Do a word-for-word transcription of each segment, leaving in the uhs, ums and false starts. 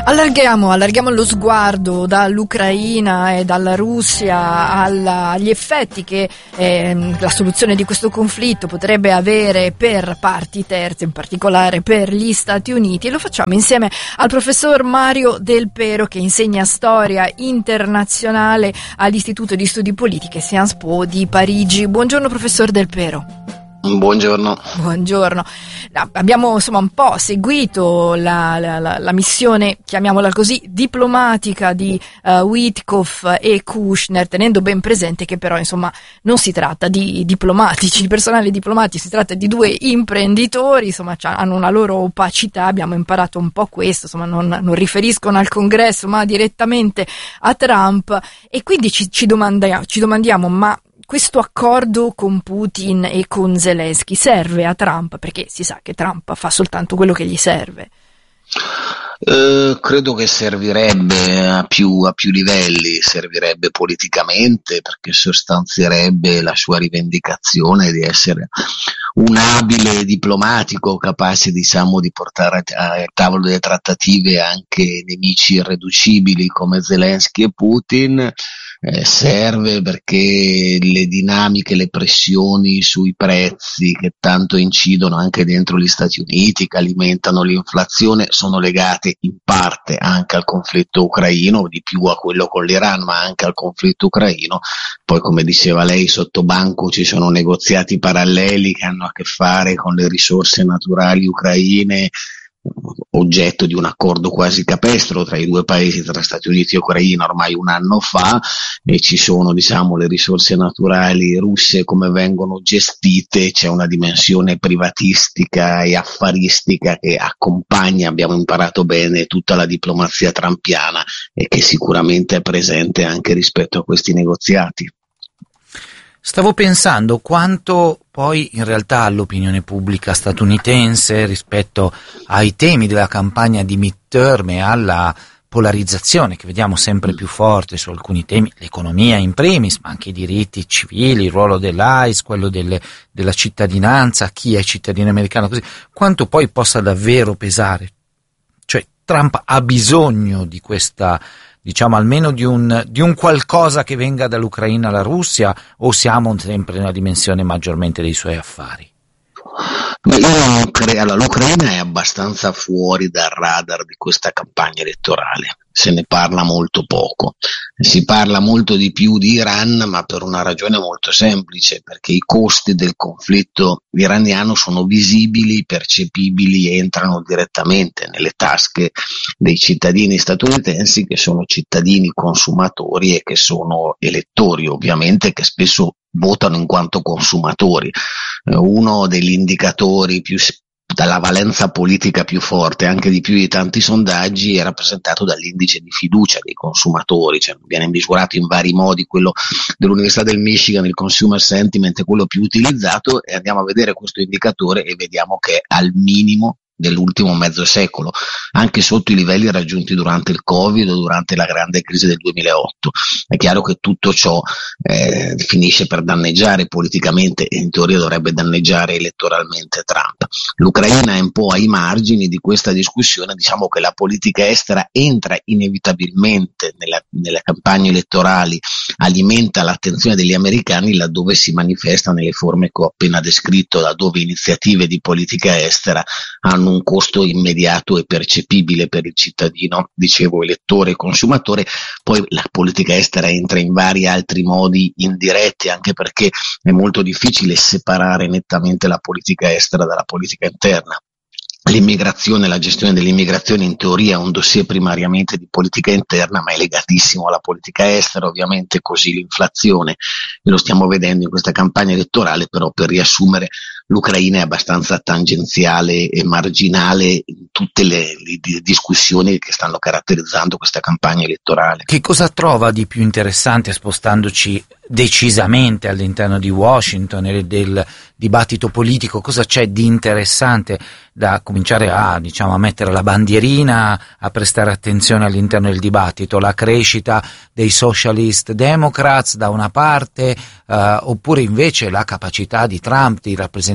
Allarghiamo, allarghiamo lo sguardo dall'Ucraina e dalla Russia alla, agli effetti che eh, la soluzione di questo conflitto potrebbe avere per parti terze, in particolare per gli Stati Uniti, e lo facciamo insieme al professor Mario Del Pero, che insegna storia internazionale all'Istituto di Studi Politiche Sciences Po di Parigi. Buongiorno professor Del Pero. Buongiorno. Buongiorno. Abbiamo insomma un po' seguito la, la, la, la missione, chiamiamola così, diplomatica di uh, Witkoff e Kushner, tenendo ben presente che però insomma non si tratta di diplomatici, di personale diplomatico, si tratta di due imprenditori, insomma hanno una loro opacità, abbiamo imparato un po' questo, insomma non, non riferiscono al Congresso ma direttamente a Trump, e quindi ci, ci, domandiamo, ci domandiamo ma questo accordo con Putin e con Zelensky serve a Trump? Perché si sa che Trump fa soltanto quello che gli serve. Eh, credo che servirebbe a più, a più livelli, servirebbe politicamente perché sostanzierebbe la sua rivendicazione di essere un abile diplomatico capace, diciamo, di portare a tavolo delle trattative anche nemici irreducibili come Zelensky e Putin. Eh, serve perché le dinamiche, le pressioni sui prezzi che tanto incidono anche dentro gli Stati Uniti, che alimentano l'inflazione, sono legate in parte anche al conflitto ucraino, di più a quello con l'Iran, ma anche al conflitto ucraino. Poi, come diceva lei, sotto banco ci sono negoziati paralleli che hanno a che fare con le risorse naturali ucraine, oggetto di un accordo quasi capestro tra i due paesi, tra Stati Uniti e Ucraina, ormai un anno fa, e ci sono, diciamo, le risorse naturali russe, come vengono gestite, c'è una dimensione privatistica e affaristica che accompagna, abbiamo imparato bene, tutta la diplomazia trumpiana e che sicuramente è presente anche rispetto a questi negoziati. Stavo pensando quanto poi in realtà l'opinione pubblica statunitense rispetto ai temi della campagna di midterm e alla polarizzazione che vediamo sempre più forte su alcuni temi, l'economia in primis, ma anche i diritti civili, il ruolo dell'A I S, quello delle, della cittadinanza, chi è cittadino americano, così, quanto poi possa davvero pesare. Cioè Trump ha bisogno di questa, diciamo almeno di un, di un qualcosa che venga dall'Ucraina alla Russia, o siamo sempre nella dimensione maggiormente dei suoi affari? Io credo, allora, l'Ucraina è abbastanza fuori dal radar di questa campagna elettorale, se ne parla molto poco, si parla molto di più di Iran, ma per una ragione molto semplice, perché i costi del conflitto iraniano sono visibili, percepibili, entrano direttamente nelle tasche dei cittadini statunitensi, che sono cittadini consumatori e che sono elettori, ovviamente, che spesso votano in quanto consumatori. Uno degli indicatori più dalla valenza politica più forte, anche di più di tanti sondaggi, è rappresentato dall'indice di fiducia dei consumatori, cioè viene misurato in vari modi, quello dell'Università del Michigan, il consumer sentiment, è quello più utilizzato, e andiamo a vedere questo indicatore e vediamo che è al minimo dell'ultimo mezzo secolo, anche sotto i livelli raggiunti durante il Covid o durante la grande crisi del duemilaotto. È chiaro che tutto ciò eh, finisce per danneggiare politicamente, e in teoria dovrebbe danneggiare elettoralmente Trump. L'Ucraina è un po' ai margini di questa discussione, diciamo che la politica estera entra inevitabilmente nella, nelle campagne elettorali, alimenta l'attenzione degli americani laddove si manifesta nelle forme che ho appena descritto, laddove iniziative di politica estera hanno un costo immediato e percepibile per il cittadino, dicevo, elettore e consumatore. Poi la politica estera entra in vari altri modi indiretti, anche perché è molto difficile separare nettamente la politica estera dalla politica interna. L'immigrazione, la gestione dell'immigrazione in teoria è un dossier primariamente di politica interna, ma è legatissimo alla politica estera, ovviamente, così l'inflazione, e lo stiamo vedendo in questa campagna elettorale. Però, per riassumere, l'Ucraina è abbastanza tangenziale e marginale in tutte le, le discussioni che stanno caratterizzando questa campagna elettorale. Che cosa trova di più interessante, spostandoci decisamente all'interno di Washington e del dibattito politico? Cosa c'è di interessante da cominciare a, diciamo, a mettere la bandierina, a prestare attenzione all'interno del dibattito? La crescita dei socialist democrats da una parte, eh, oppure invece la capacità di Trump di rappresentare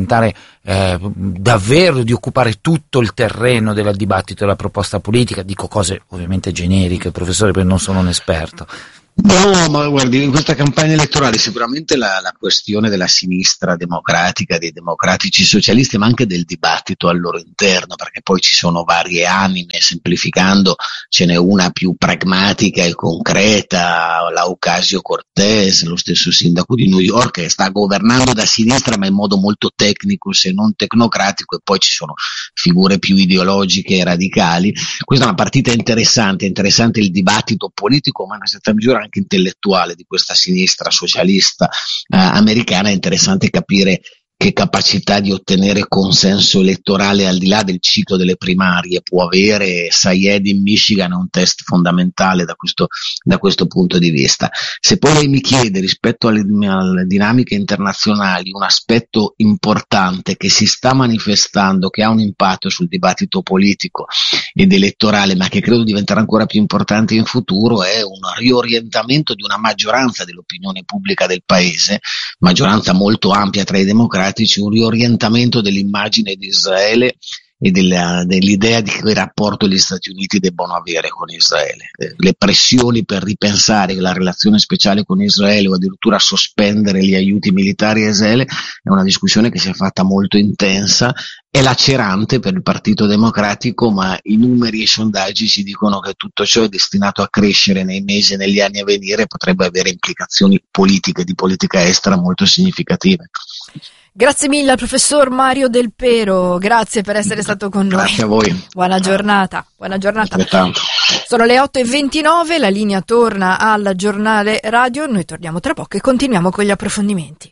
tentare eh, davvero di occupare tutto il terreno del dibattito e della proposta politica. Dico cose ovviamente generiche, professore, perché non sono un esperto. No, ma guardi, in questa campagna elettorale sicuramente la, la questione della sinistra democratica, dei democratici socialisti, ma anche del dibattito al loro interno, perché poi ci sono varie anime, semplificando ce n'è una più pragmatica e concreta, la Ocasio-Cortez, lo stesso sindaco di New York, che sta governando da sinistra ma in modo molto tecnico se non tecnocratico, e poi ci sono figure più ideologiche e radicali. Questa è una partita interessante, interessante il dibattito politico, ma in una certa misura anche intellettuale di questa sinistra socialista eh, americana. È interessante capire che capacità di ottenere consenso elettorale al di là del ciclo delle primarie può avere. Syed in Michigan è un test fondamentale da questo, da questo punto di vista. Se poi lei mi chiede rispetto alle, alle dinamiche internazionali un aspetto importante che si sta manifestando, che ha un impatto sul dibattito politico ed elettorale, ma che credo diventerà ancora più importante in futuro, è un riorientamento di una maggioranza dell'opinione pubblica del paese, maggioranza molto ampia tra i democratici, un riorientamento dell'immagine di Israele e della, dell'idea di che rapporto gli Stati Uniti debbano avere con Israele. Eh, le pressioni per ripensare la relazione speciale con Israele o addirittura sospendere gli aiuti militari a Israele è una discussione che si è fatta molto intensa, è lacerante per il Partito Democratico, ma i numeri e i sondaggi ci dicono che tutto ciò è destinato a crescere nei mesi e negli anni a venire e potrebbe avere implicazioni politiche, di politica estera molto significative. Grazie mille al professor Mario Del Pero, grazie per essere stato con noi. Grazie a voi. Buona giornata. Buona giornata. Altrettanto. Sono le otto e ventinove, la linea torna al giornale radio, noi torniamo tra poco e continuiamo con gli approfondimenti.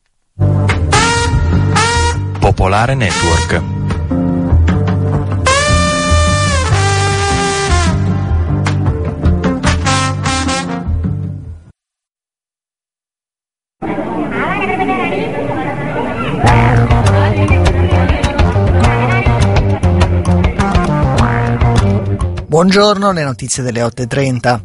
Popolare Network. Buongiorno, le notizie delle otto e trenta.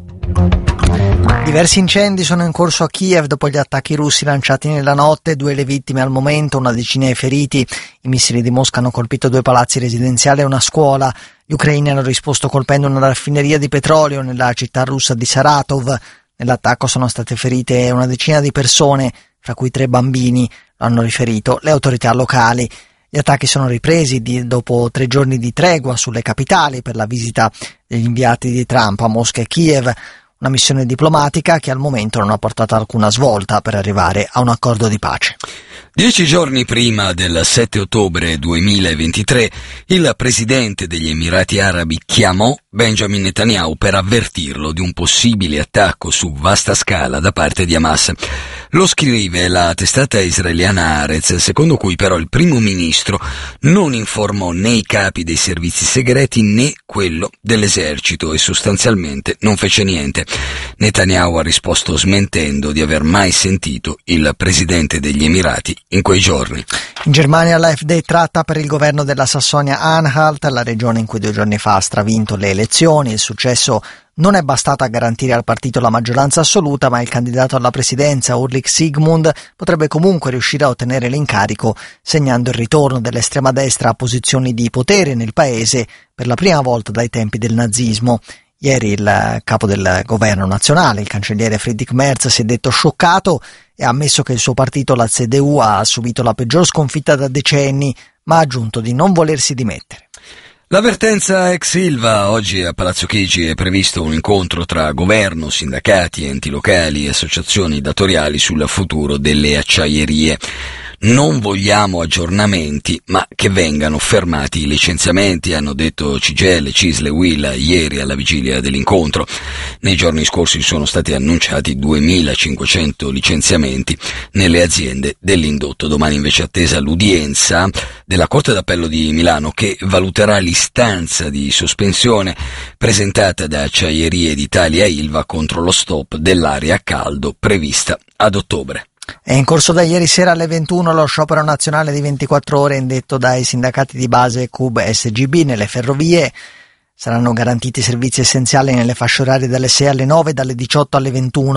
Diversi incendi sono in corso a Kiev dopo gli attacchi russi lanciati nella notte, due le vittime al momento, una decina i feriti. I missili di Mosca hanno colpito due palazzi residenziali e una scuola. Gli ucraini hanno risposto colpendo una raffineria di petrolio nella città russa di Saratov. Nell'attacco sono state ferite una decina di persone, fra cui tre bambini, lo hanno riferito le autorità locali. Gli attacchi sono ripresi di, dopo tre giorni di tregua sulle capitali per la visita degli inviati di Trump a Mosca e Kiev, una missione diplomatica che al momento non ha portato alcuna svolta per arrivare a un accordo di pace. Dieci giorni prima del sette ottobre duemilaventitré, il presidente degli Emirati Arabi chiamò Benjamin Netanyahu per avvertirlo di un possibile attacco su vasta scala da parte di Hamas. Lo scrive la testata israeliana Haaretz, secondo cui però il primo ministro non informò né i capi dei servizi segreti né quello dell'esercito e sostanzialmente non fece niente. Netanyahu ha risposto smentendo di aver mai sentito il presidente degli Emirati in quei giorni. In Germania l'A F D tratta per il governo della Sassonia-Anhalt, la regione in cui due giorni fa ha stravinto le elezioni. Il successo non è bastato a garantire al partito la maggioranza assoluta, ma il candidato alla presidenza Ulrich Sigmund potrebbe comunque riuscire a ottenere l'incarico, segnando il ritorno dell'estrema destra a posizioni di potere nel paese per la prima volta dai tempi del nazismo. Ieri il capo del governo nazionale, il cancelliere Friedrich Merz, si è detto scioccato e ha ammesso che il suo partito, la C D U, ha subito la peggior sconfitta da decenni, ma ha aggiunto di non volersi dimettere. L'avvertenza ex Ilva. Oggi a Palazzo Chigi è previsto un incontro tra governo, sindacati, enti locali e associazioni datoriali sul futuro delle acciaierie. Non vogliamo aggiornamenti, ma che vengano fermati i licenziamenti, hanno detto C G I L, C I S L e U I L ieri alla vigilia dell'incontro. Nei giorni scorsi sono stati annunciati duemilacinquecento licenziamenti nelle aziende dell'indotto. Domani invece è attesa l'udienza della Corte d'Appello di Milano, che valuterà l'istanza di sospensione presentata da Acciaierie d'Italia e Ilva contro lo stop dell'aria a caldo prevista ad ottobre. È in corso da ieri sera alle ventuno lo sciopero nazionale di ventiquattro ore indetto dai sindacati di base C U B e S G B nelle ferrovie. Saranno garantiti servizi essenziali nelle fasce orarie dalle sei alle nove e dalle diciotto alle ventuno.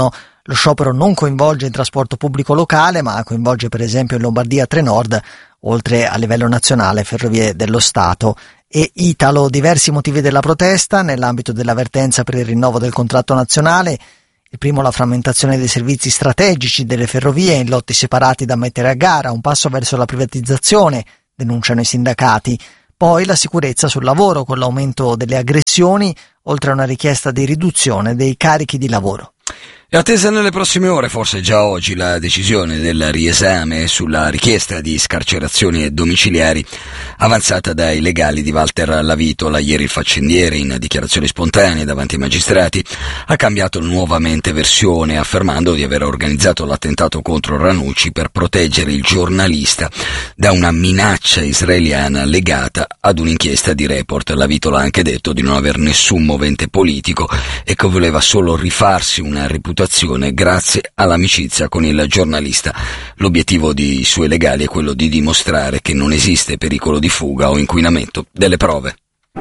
Lo sciopero non coinvolge il trasporto pubblico locale, ma coinvolge per esempio in Lombardia Trenord, oltre a livello nazionale Ferrovie dello Stato e Italo. Diversi motivi della protesta nell'ambito dell'avvertenza per il rinnovo del contratto nazionale. Il primo, la frammentazione dei servizi strategici delle ferrovie in lotti separati da mettere a gara, un passo verso la privatizzazione, denunciano i sindacati. Poi la sicurezza sul lavoro con l'aumento delle aggressioni, oltre a una richiesta di riduzione dei carichi di lavoro. È attesa nelle prossime ore, forse già oggi, la decisione del riesame sulla richiesta di scarcerazioni domiciliari avanzata dai legali di Walter Lavitola. Ieri il faccendiere, in dichiarazioni spontanee davanti ai magistrati, ha cambiato nuovamente versione, affermando di aver organizzato l'attentato contro Ranucci per proteggere il giornalista da una minaccia israeliana legata ad un'inchiesta di Report. Lavitola ha anche detto di non aver nessun movente politico e che voleva solo rifarsi una reputazione grazie all'amicizia con il giornalista. L'obiettivo dei suoi legali è quello di dimostrare che non esiste pericolo di fuga o inquinamento delle prove.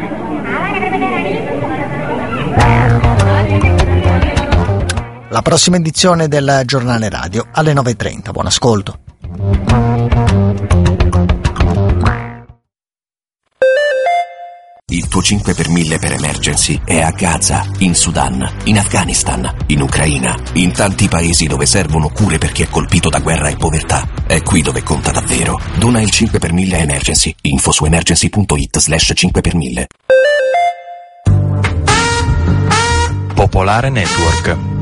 La prossima edizione del giornale radio alle nove e trenta. Buon ascolto. Il tuo cinque per mille per emergency è a Gaza, in Sudan, in Afghanistan, in Ucraina, in tanti paesi dove servono cure per chi è colpito da guerra e povertà. È qui dove conta davvero. Dona il cinque per mille a Emergency. Info su emergency punto it slash cinque per mille. Popolare Network.